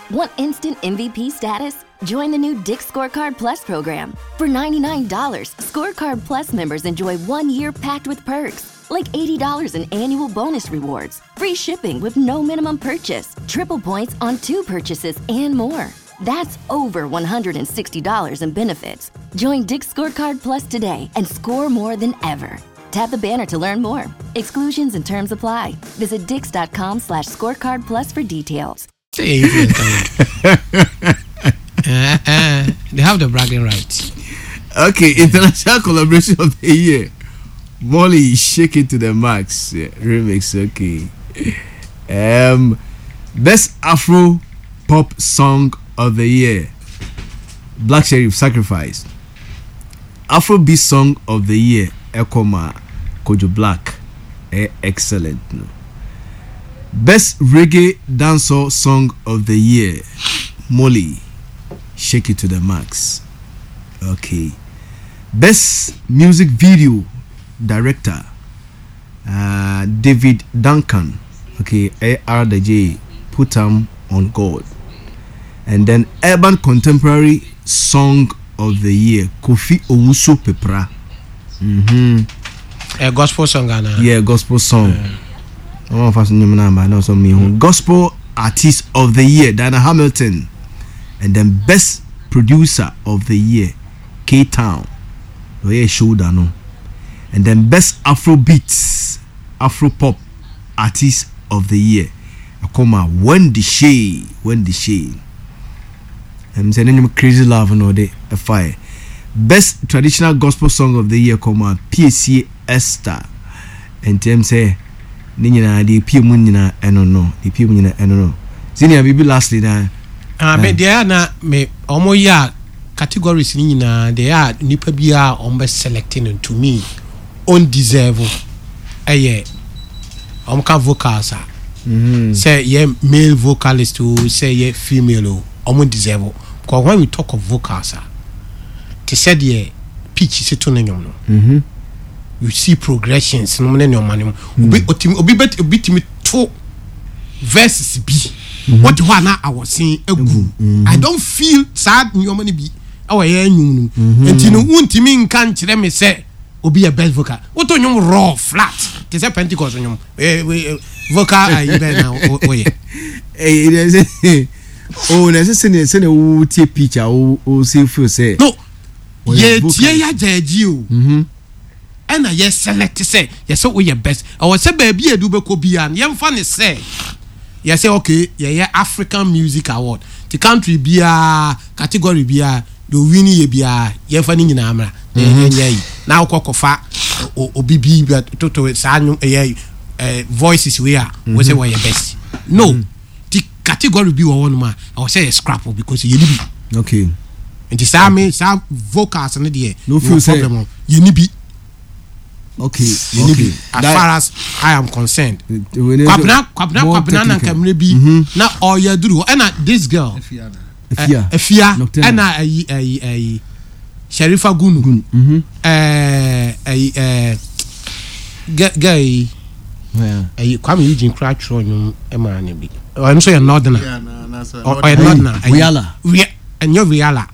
Want instant MVP status? Join the new Dick's Scorecard Plus program. For $99, Scorecard Plus members enjoy 1 year packed with perks, like $80 in annual bonus rewards, free shipping with no minimum purchase, triple points on 2 purchases, and more. That's over $160 in benefits. Join Dick's Scorecard Plus today and score more than ever. Tap the banner to learn more. Exclusions and terms apply. Visit dix.com/scorecardplus for details. They have the bragging rights. Okay, international collaboration of the year. Molly, Shake It to the Max. Yeah, remix, okay. Best Afro pop song of the year. Black Sheriff, Sacrifice. Afrobeat song of the year. Ekoma, Kojo Black. Excellent. No? Best reggae dancehall song of the year. Molly, Shake It to the Max. Okay. Best music video director. David Duncan. Okay. ARDJ. Put 'em on God. And then urban contemporary song of the year. Kofi Owusu Pepra. A gospel song, Anna. Yeah, gospel song. Gospel artist of the year, Dana Hamilton. And then best producer of the year, K-Town. Oh yeah, shoulder no. And then best Afrobeats, Afropop artist of the year. Akoma Wendy Shay. I'm saying Crazy Love no day a fire. Best traditional gospel song of the year, PSC Esther. And Tim say Nina the Pimunina and no, the Pimunina and no. Senior baby lastly now. But there are na me omoya categories nina they are nipa bia on best selecting to me undeserved. Ka vocals say ye male vocalist to say ye female deserve. Because when we talk of vocals they said ye pitch is to no. You see progressions no money obi bet me 2 verses B. What one I was saying I don't feel sad in your money be our year and you know won't mean can't let me say obi a best vocal what on your raw flat they say Pentecost on your vocal I now oh necessarily send a take picture or see for say no yeah you and I yes select to say yes so we your best I was say baby a do be ko bia yem fa ne say you say okay yeah African Music Award the country bia category bia do win ye bia ye fa ni nyina amra na okokofa obibi toto sanyo voices we are we say we your best no the category be one ma I will say a scrap because you need okay and the same vocals and the no problem you need be okay as far as I am concerned kwabna na kamre bi na oya duru and this girl Efia and I Sharifa Gunu guy Kwame Eugene Crouch on Emma I'm so you're northerner Riala and you're Riala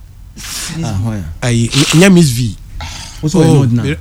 Miss V what's northerner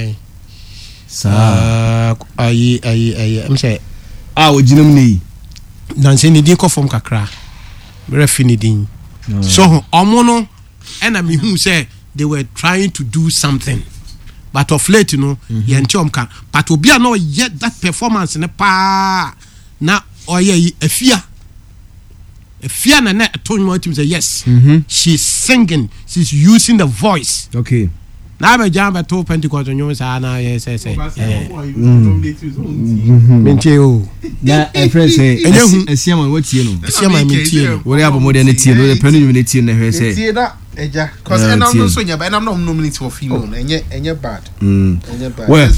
I'm say Jinamni Nancy Nidiko from Kakra Refinidin so Omono and I mean who say they were trying to do something but of late you know Yanchomka but obi no yet that performance in a pa na oye Efia na na told me to say yes she's singing she's using the voice okay now I jam to Pentecost on you say na yes mentio na a friend say Esiama what you know Esiama mentio what about modernity no the penny unity na he say eja cause and I'm not so yeah but I'm not nominated for female and yet bad well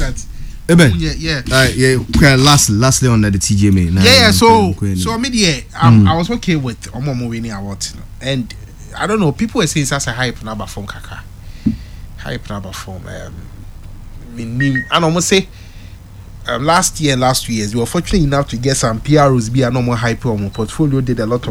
yeah lastly on the TGMA so media I was okay with Omomo winning award and I don't know people were saying it's a hype number from Kaka hype number from I almost say last year and last 2 years we were fortunate enough to get some PROs be a normal hype on portfolio did a lot of